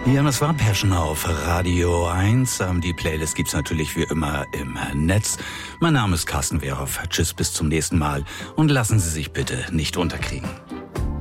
Ja, das war Passion auf Radio 1. Die Playlist gibt's natürlich wie immer im Netz. Mein Name ist Carsten Wehrhoff. Tschüss, bis zum nächsten Mal und lassen Sie sich bitte nicht unterkriegen.